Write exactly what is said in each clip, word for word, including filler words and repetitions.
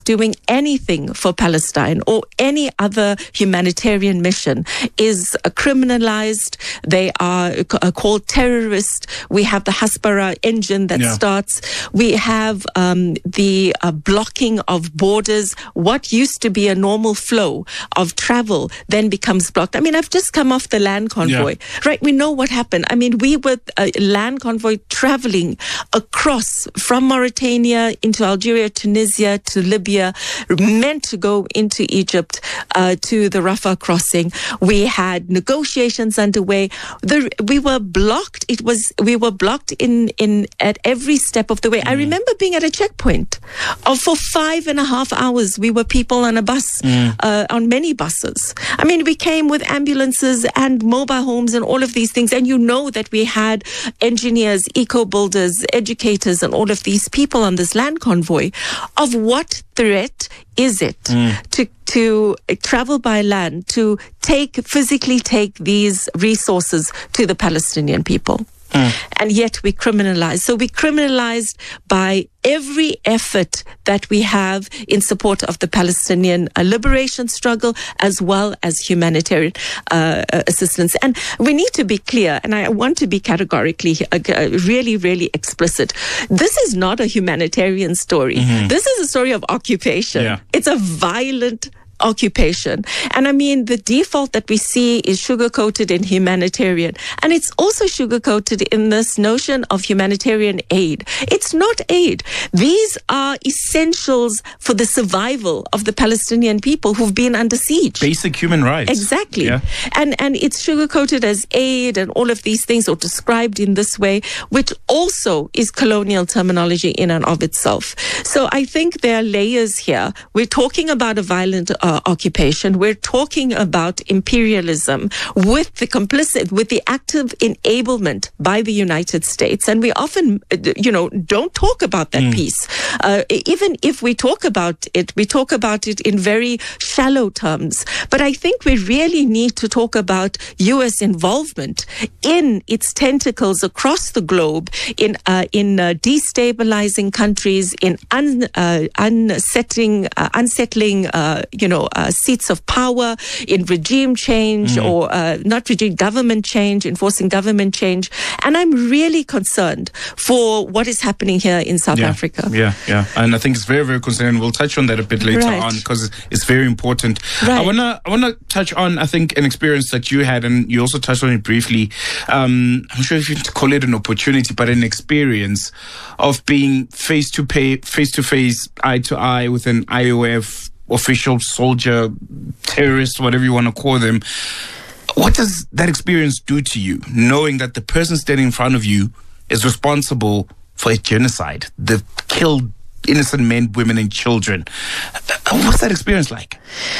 doing anything for Palestine or any other humanitarian mission is uh, criminalized. They are uh, called terrorists. We have the Hasbara engine that yeah. starts. We have um, the uh, blocking of borders. What used to be a normal flow of travel then becomes blocked. I mean, I've just come off the land convoy, yeah. right? We know what happened. I mean, we were a land convoy traveling across from Mauritania into Algeria, Tunisia, to Libya, meant to go into Egypt uh, to the Rafah crossing. We had negotiations underway. The, we were blocked. It was we were blocked in in at every step of the way. Mm. I remember being at a checkpoint of for five and a half hours. We were people on a bus, mm. uh, on many buses. I mean, we came with ambulances and mobile homes and all of these things. And you know that we had engineers, eco builders, educators, and all of these people on this land convoy. Of what threat is it mm. to to travel by land, to take physically take these resources to the Palestinian people? Mm. And yet we criminalize. So we criminalized by every effort that we have in support of the Palestinian uh, liberation struggle, as well as humanitarian uh, assistance. And we need to be clear, and I want to be categorically uh, really, really explicit. This is not a humanitarian story. Mm-hmm. This is a story of occupation. Yeah. It's a violent occupation. And I mean, the default that we see is sugar-coated in humanitarian. And it's also sugar-coated in this notion of humanitarian aid. It's not aid. These are essentials for the survival of the Palestinian people who've been under siege. Basic human rights. Exactly. Yeah. And, and it's sugar-coated as aid and all of these things, or described in this way, which also is colonial terminology in and of itself. So I think there are layers here. We're talking about a violent uh, Uh, occupation. We're talking about imperialism with the complicit, with the active enablement by the United States. And we often, you know, don't talk about that mm. piece. Uh, even if we talk about it, we talk about it in very shallow terms. But I think we really need to talk about U S involvement in its tentacles across the globe, in uh, in uh, destabilizing countries, in un, uh, unsettling, uh, unsettling, uh, you know, Uh, seats of power, in regime change mm. or uh, not regime, government change, enforcing government change. And I'm really concerned for what is happening here in South yeah, Africa. Yeah, yeah. And I think it's very, very concerning. We'll touch on that a bit later right. on, because it's very important. Right. I wanna I wanna touch on, I think, an experience that you had, and you also touched on it briefly. Um, I'm not sure if you call it an opportunity, but an experience of being face to pay, face to face, eye to eye with an I O F official, soldier, terrorist, whatever you want to call them. What does that experience do to you, knowing that the person standing in front of you is responsible for a genocide? They've killed innocent men, women, and children. What's that experience like?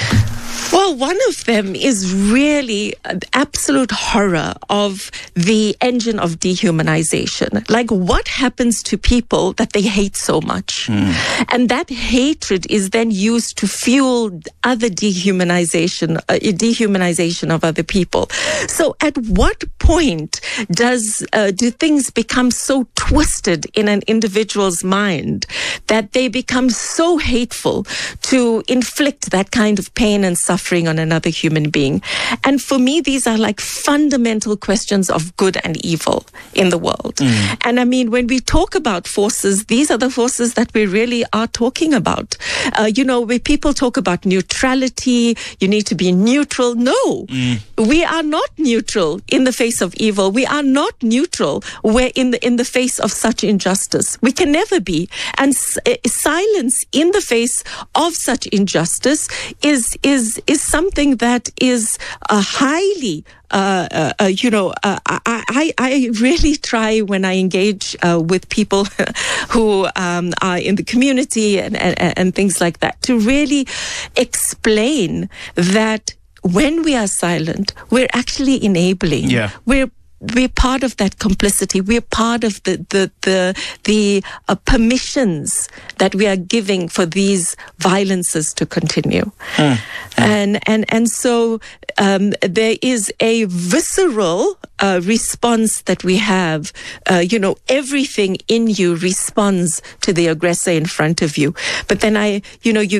Well, one of them is really absolute horror of the engine of dehumanization. Like, what happens to people that they hate so much? Mm. And that hatred is then used to fuel other dehumanization, uh, dehumanization of other people. So at what point does uh, do things become so twisted in an individual's mind that they become so hateful to inflict that kind of pain and suffering on another human being? And for me, these are like fundamental questions of good and evil in the world. Mm. And I mean, when we talk about forces, these are the forces that we really are talking about. Uh, you know, where people talk about neutrality, you need to be neutral. No, mm. we are not neutral in the face of evil. We are not neutral where in the, in the face of such injustice. We can never be. And s- silence in the face of such injustice is, is, is something that is uh, highly Uh, uh, uh, you know, uh, I, I, I really try when I engage uh, with people who um, are in the community and, and, and things like that, to really explain that when we are silent, we're actually enabling. Yeah. We're we're part of that complicity. We're part of the the the the uh, permissions that we are giving for these violences to continue. Mm. And and and so um, there is a visceral uh, response that we have. Uh, you know, everything in you responds to the aggressor in front of you. But then I, you know, you